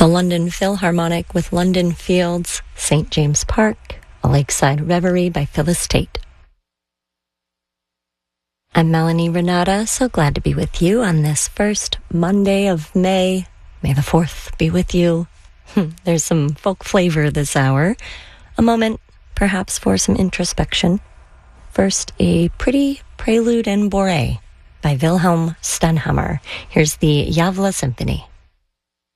The London Philharmonic with London Fields, St. James Park, A Lakeside Reverie by Phyllis Tate. I'm Melanie Renata, so glad to be with you on this first Monday of May. May the 4th be with you. There's some folk flavor this hour. A moment, perhaps, for some introspection. First, a pretty prelude en Boré by Wilhelm Stenhammar. Here's the Javla Symphony.